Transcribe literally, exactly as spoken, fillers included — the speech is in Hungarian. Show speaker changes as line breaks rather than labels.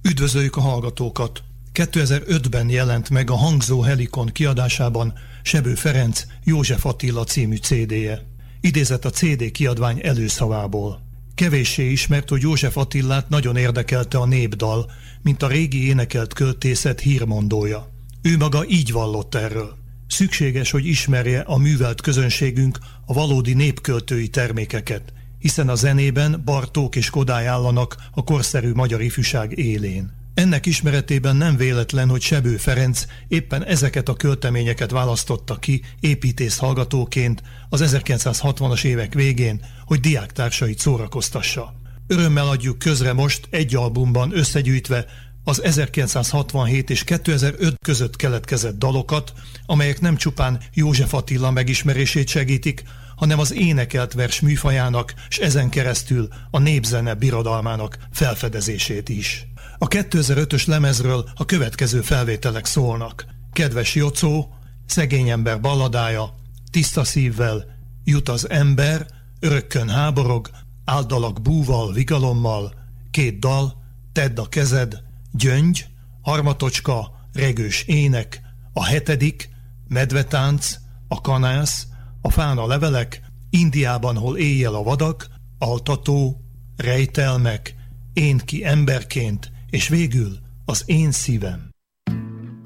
Üdvözöljük a hallgatókat! kétezer-ötben jelent meg a Hangzó Helikon kiadásában Sebő Ferenc József Attila című cé dé-je. Idézett a cé dé kiadvány előszavából. Kevéssé ismert, hogy József Attilát nagyon érdekelte a népdal, mint a régi énekelt költészet hírmondója. Ő maga így vallott erről. Szükséges, hogy ismerje a művelt közönségünk a valódi népköltői termékeket, hiszen a zenében Bartók és Kodály állanak a korszerű magyar ifjúság élén. Ennek ismeretében nem véletlen, hogy Sebő Ferenc éppen ezeket a költeményeket választotta ki építész hallgatóként az ezerkilencszázhatvanas évek végén, hogy diáktársait szórakoztassa. Örömmel adjuk közre most egy albumban összegyűjtve az ezerkilencszázhatvanhét és kétezer-öt között keletkezett dalokat, amelyek nem csupán József Attila megismerését segítik, hanem az énekelt vers műfajának, s ezen keresztül a népzene birodalmának felfedezését is. A kétezer-ötös lemezről a következő felvételek szólnak: Kedves Jocó, Szegény ember balladája, Tiszta szívvel, Jut az ember, Örökkön háborog, Áldalak búval, vigalommal, Két dal, Tedd a kezed, Gyöngy, Harmatocska, Regős ének, A hetedik, Medvetánc, A kanász, A fán a levelek, Indiában, hol éjjel a vadak, Altató, Rejtelmek, Én ki emberként, és végül az én szívem.